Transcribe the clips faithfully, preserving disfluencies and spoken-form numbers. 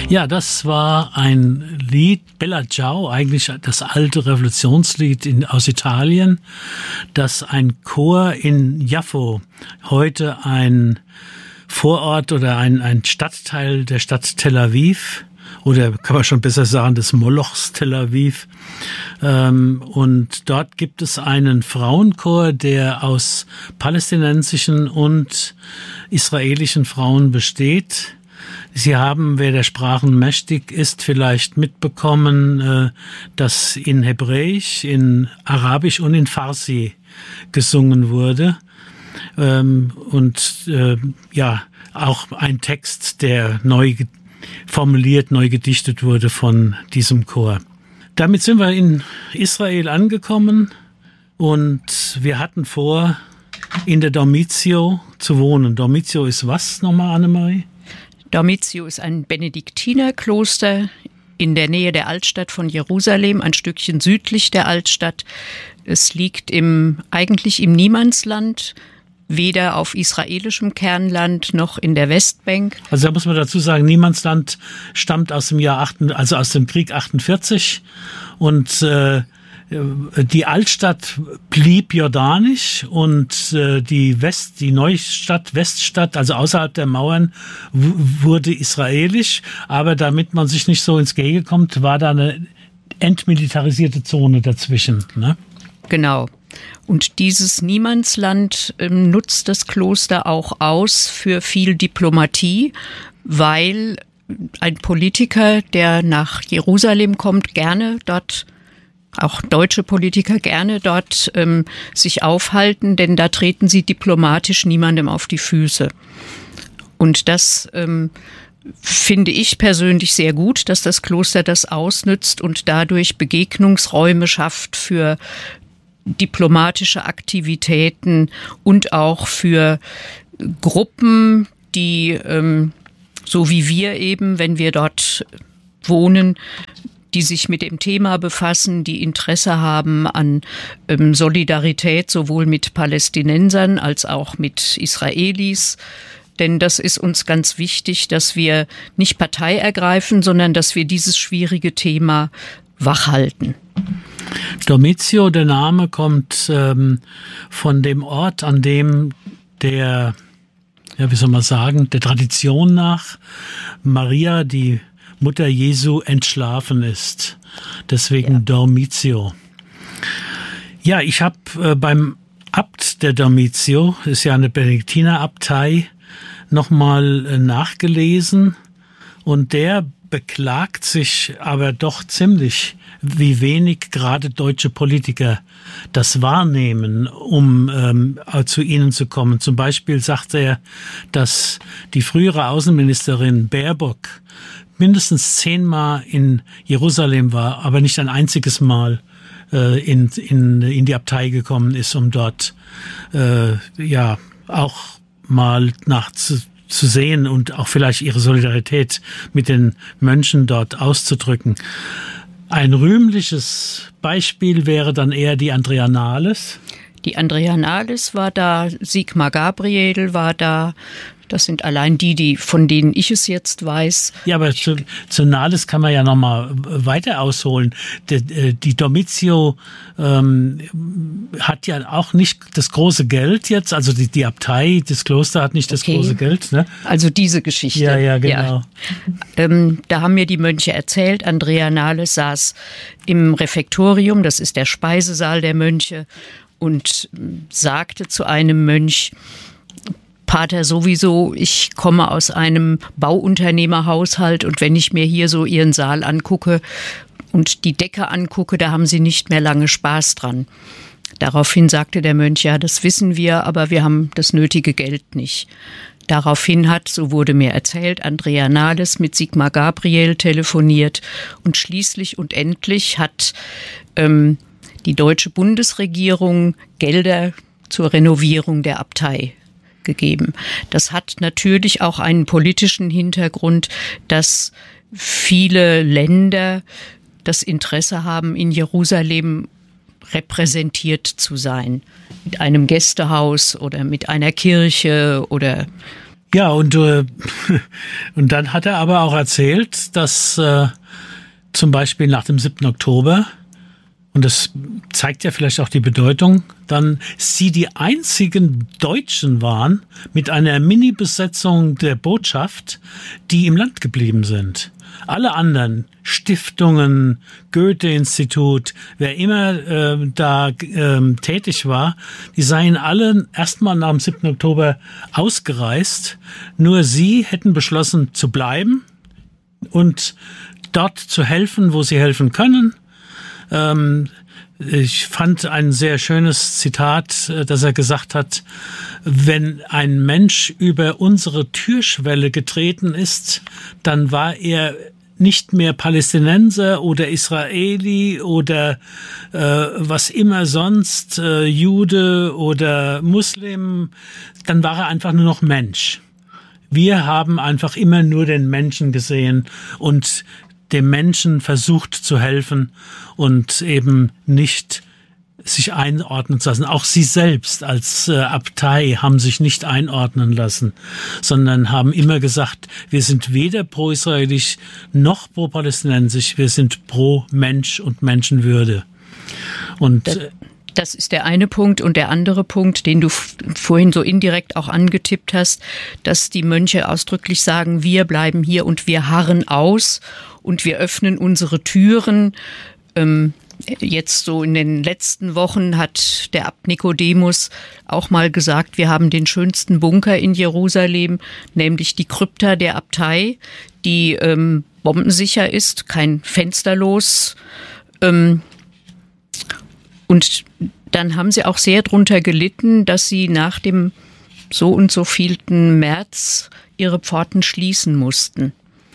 Ja, das war ein Lied, Bella Ciao, eigentlich das alte Revolutionslied in, aus Italien, das ein Chor in Jaffo, heute ein Vorort oder ein, ein Stadtteil der Stadt Tel Aviv, oder kann man schon besser sagen, des Molochs Tel Aviv. Ähm, und dort gibt es einen Frauenchor, der aus palästinensischen und israelischen Frauen besteht. Sie haben, wer der Sprachen mächtig ist, vielleicht mitbekommen, äh, dass in Hebräisch, in Arabisch und in Farsi gesungen wurde. Ähm, und äh, ja, auch ein Text, der neu formuliert, neu gedichtet wurde von diesem Chor. Damit sind wir in Israel angekommen und wir hatten vor, in der Dormitio zu wohnen. Dormitio ist was nochmal, Annemarie? Dormitio ist ein Benediktinerkloster in der Nähe der Altstadt von Jerusalem, ein Stückchen südlich der Altstadt. Es liegt im, eigentlich im Niemandsland, weder auf israelischem Kernland noch in der Westbank. Also da muss man dazu sagen, Niemandsland stammt aus dem Jahr acht, also aus dem Krieg achtundvierzig und äh, die Altstadt blieb jordanisch und äh, die West, die Neustadt, Weststadt, also außerhalb der Mauern, w- wurde israelisch. Aber damit man sich nicht so ins Gehege kommt, war da eine entmilitarisierte Zone dazwischen, ne? Genau. Und dieses Niemandsland ähm, nutzt das Kloster auch aus für viel Diplomatie, weil ein Politiker, der nach Jerusalem kommt, gerne dort, auch deutsche Politiker gerne dort ähm, sich aufhalten, denn da treten sie diplomatisch niemandem auf die Füße. Und das ähm, finde ich persönlich sehr gut, dass das Kloster das ausnützt und dadurch Begegnungsräume schafft für diplomatische Aktivitäten und auch für Gruppen, die, ähm, so wie wir eben, wenn wir dort wohnen, die sich mit dem Thema befassen, die Interesse haben an ähm, Solidarität sowohl mit Palästinensern als auch mit Israelis. Denn das ist uns ganz wichtig, dass wir nicht Partei ergreifen, sondern dass wir dieses schwierige Thema wachhalten. Dormitio, der Name kommt ähm, von dem Ort, an dem der, ja, wie soll man sagen, der Tradition nach Maria, die Mutter Jesu, entschlafen ist. Deswegen ja. Dormitio. Ja, ich habe äh, beim Abt der Dormitio, das ist ja eine Benediktinerabtei, nochmal äh, nachgelesen und der beklagt sich aber doch ziemlich, wie wenig gerade deutsche Politiker das wahrnehmen, um ähm, zu ihnen zu kommen. Zum Beispiel sagt er, dass die frühere Außenministerin Baerbock mindestens zehnmal in Jerusalem war, aber nicht ein einziges Mal äh, in, in, in die Abtei gekommen ist, um dort äh, ja auch mal nach zu zu sehen und auch vielleicht ihre Solidarität mit den Mönchen dort auszudrücken. Ein rühmliches Beispiel wäre dann eher die Andrea Nahles. Die Andrea Nahles war da, Sigmar Gabriel war da. Das sind allein die, die von denen ich es jetzt weiß. Ja, aber zu, zu Nahles kann man ja noch mal weiter ausholen. Die, die Dormitio ähm, hat ja auch nicht das große Geld jetzt, also die, die Abtei, das Kloster hat nicht das okay. große Geld. Ne? Also diese Geschichte. Ja, ja, genau. Ja. Ähm, da haben mir die Mönche erzählt, Andrea Nahles saß im Refektorium, das ist der Speisesaal der Mönche, und sagte zu einem Mönch: Pater, sowieso, ich komme aus einem Bauunternehmerhaushalt und wenn ich mir hier so Ihren Saal angucke und die Decke angucke, da haben Sie nicht mehr lange Spaß dran. Daraufhin sagte der Mönch: Ja, das wissen wir, aber wir haben das nötige Geld nicht. Daraufhin hat, so wurde mir erzählt, Andrea Nahles mit Sigmar Gabriel telefoniert und schließlich und endlich hat ähm, die deutsche Bundesregierung Gelder zur Renovierung der Abtei gegeben. Das hat natürlich auch einen politischen Hintergrund, dass viele Länder das Interesse haben, in Jerusalem repräsentiert zu sein. Mit einem Gästehaus oder mit einer Kirche oder Ja, und, äh, und dann hat er aber auch erzählt, dass äh, zum Beispiel nach dem siebten Oktober, und das zeigt ja vielleicht auch die Bedeutung, dann sie die einzigen Deutschen waren mit einer Mini-Besetzung der Botschaft, die im Land geblieben sind. Alle anderen, Stiftungen, Goethe-Institut, wer immer äh, da äh, tätig war, die seien alle erstmal nach dem siebten Oktober ausgereist. Nur sie hätten beschlossen zu bleiben und dort zu helfen, wo sie helfen können. Ähm, ich fand ein sehr schönes Zitat, dass er gesagt hat, wenn ein Mensch über unsere Türschwelle getreten ist, dann war er nicht mehr Palästinenser oder Israeli oder äh, was immer sonst, äh, Jude oder Muslim, dann war er einfach nur noch Mensch. Wir haben einfach immer nur den Menschen gesehen und dem Menschen versucht zu helfen und eben nicht sich einordnen zu lassen. Auch sie selbst als äh, Abtei haben sich nicht einordnen lassen, sondern haben immer gesagt, wir sind weder pro-israelisch noch pro-palästinensisch, wir sind pro Mensch und Menschenwürde. Und das, das ist der eine Punkt. Und der andere Punkt, den du vorhin so indirekt auch angetippt hast, dass die Mönche ausdrücklich sagen, wir bleiben hier und wir harren aus und wir öffnen unsere Türen. Ähm, Jetzt so in den letzten Wochen hat der Abt Nikodemus auch mal gesagt, wir haben den schönsten Bunker in Jerusalem, nämlich die Krypta der Abtei, die ähm, bombensicher ist, kein Fensterlos. Ähm, und dann haben sie auch sehr drunter gelitten, dass sie nach dem so und so vielten März ihre Pforten schließen mussten.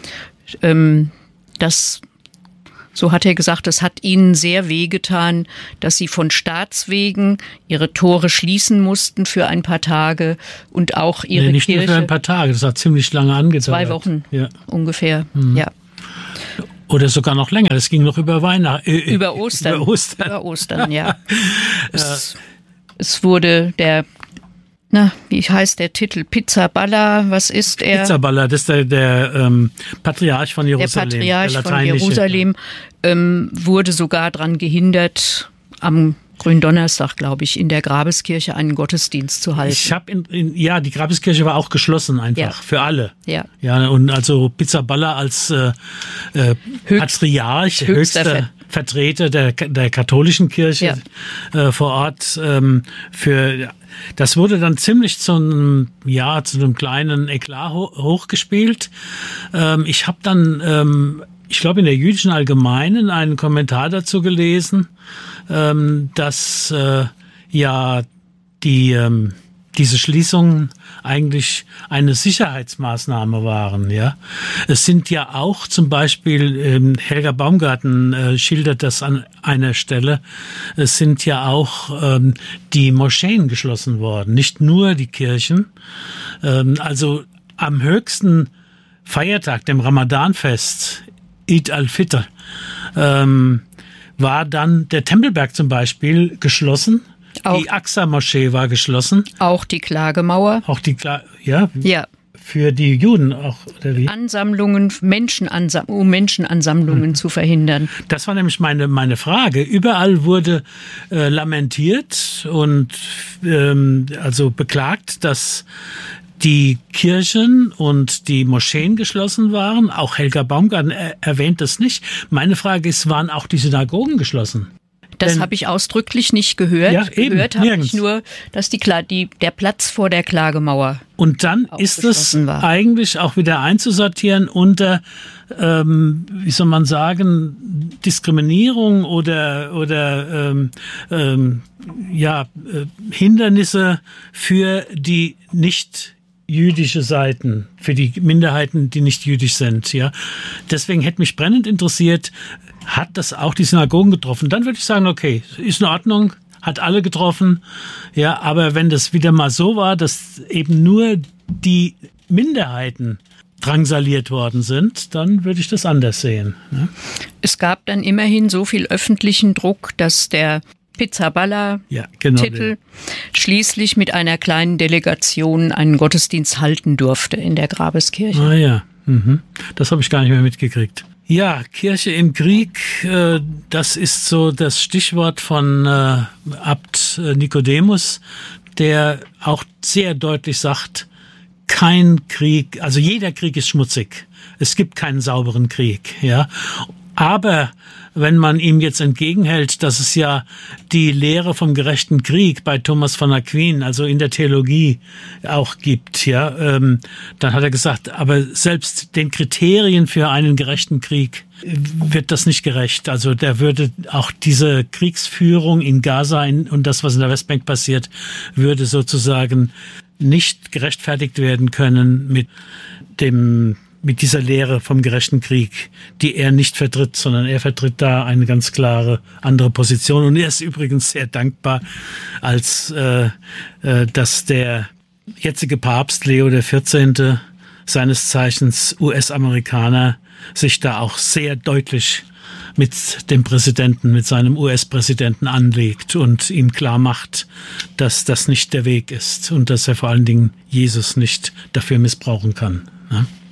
Ähm, das So hat er gesagt, es hat ihnen sehr wehgetan, dass sie von Staatswegen ihre Tore schließen mussten für ein paar Tage und auch ihre nee, nicht Kirche. Nicht nur für ein paar Tage, das hat ziemlich lange angedauert. Zwei Wochen ja. ungefähr, mhm. ja. Oder sogar noch länger, das ging noch über Weihnachten. Äh, über Ostern. Über Ostern, über Ostern ja. es, es wurde der... Na, wie heißt der Titel? Pizzaballa, was ist er? Pizzaballa, das ist der, der ähm, Patriarch von Jerusalem. Der Patriarch der von Jerusalem ähm, wurde sogar daran gehindert, am Gründonnerstag, glaube ich, in der Grabeskirche einen Gottesdienst zu halten. Ich habe in, in, ja, die Grabeskirche war auch geschlossen einfach, ja. für alle. Ja. Ja, und also Pizzaballa als äh, äh, Höchst, Patriarch, höchster, höchster Ver Vertreter der, der katholischen Kirche ja. äh, vor Ort ähm, für das wurde dann ziemlich zu einem, ja, zu einem kleinen Eklat ho hochgespielt. Ähm, ich habe dann, ähm, ich glaube in der Jüdischen Allgemeinen einen Kommentar dazu gelesen, ähm, dass äh, ja die ähm, diese Schließungen eigentlich eine Sicherheitsmaßnahme waren. Ja, es sind ja auch zum Beispiel, ähm, Helga Baumgarten äh, schildert das an einer Stelle, es sind ja auch ähm, die Moscheen geschlossen worden, nicht nur die Kirchen. Ähm, also am höchsten Feiertag, dem Ramadanfest, Eid al-Fitr, ähm, war dann der Tempelberg zum Beispiel geschlossen. Auch die Aqsa-Moschee war geschlossen. Auch die Klagemauer. Auch die Kla ja, ja. Für die Juden auch, oder wie? Ansammlungen, Menschenansam um Menschenansammlungen hm. zu verhindern. Das war nämlich meine, meine Frage. Überall wurde äh, lamentiert und ähm, also beklagt, dass die Kirchen und die Moscheen geschlossen waren. Auch Helga Baumgarten er erwähnt das nicht. Meine Frage ist, waren auch die Synagogen geschlossen? Das habe ich ausdrücklich nicht gehört. Ja, eben, gehört habe ich nur, dass die, die, der Platz vor der Klagemauer. Und dann ist es war. eigentlich auch wieder einzusortieren unter, ähm, wie soll man sagen, Diskriminierung oder, oder ähm, ähm, ja, äh, Hindernisse für die nicht jüdische Seiten, für die Minderheiten, die nicht jüdisch sind. Ja, deswegen hätte mich brennend interessiert, hat das auch die Synagogen getroffen? Dann würde ich sagen, okay, ist in Ordnung, hat alle getroffen. Ja, aber wenn das wieder mal so war, dass eben nur die Minderheiten drangsaliert worden sind, dann würde ich das anders sehen. Ne? Es gab dann immerhin so viel öffentlichen Druck, dass der Pizzaballa ja, genau Titel, schließlich mit einer kleinen Delegation einen Gottesdienst halten durfte in der Grabeskirche. Ah ja, mhm. Das habe ich gar nicht mehr mitgekriegt. Ja, Kirche im Krieg, äh, das ist so das Stichwort von äh, Abt Nikodemus, der auch sehr deutlich sagt, kein Krieg, also jeder Krieg ist schmutzig. Es gibt keinen sauberen Krieg, ja. Aber wenn man ihm jetzt entgegenhält, dass es ja die Lehre vom gerechten Krieg bei Thomas von Aquin, also in der Theologie auch gibt, ja, ähm, dann hat er gesagt, aber selbst den Kriterien für einen gerechten Krieg wird das nicht gerecht. Also der würde auch diese Kriegsführung in Gaza und das, was in der Westbank passiert, würde sozusagen nicht gerechtfertigt werden können mit dem mit dieser Lehre vom gerechten Krieg, die er nicht vertritt, sondern er vertritt da eine ganz klare andere Position. Und er ist übrigens sehr dankbar, als äh, äh, dass der jetzige Papst Leo der vierzehnte, seines Zeichens U S-Amerikaner, sich da auch sehr deutlich mit dem Präsidenten, mit seinem U S-Präsidenten anlegt und ihm klar macht, dass das nicht der Weg ist und dass er vor allen Dingen Jesus nicht dafür missbrauchen kann. Ne?